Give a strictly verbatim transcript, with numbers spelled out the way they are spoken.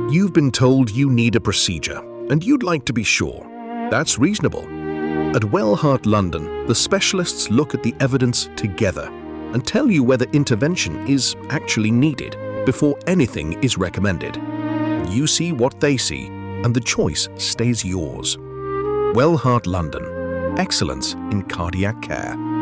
You've been told you need a procedure, and you'd like to be sure. That's reasonable. At Wellheart London, the specialists look at the evidence together and tell you whether intervention is actually needed before anything is recommended. You see what they see, and the choice stays yours. Wellheart London. Excellence in cardiac care.